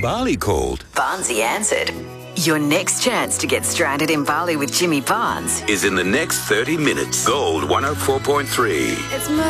Bali called. Barnsey answered. Your next chance to get stranded in Bali with Jimmy Barnes Is in the next 30 minutes. Gold 104.3. It's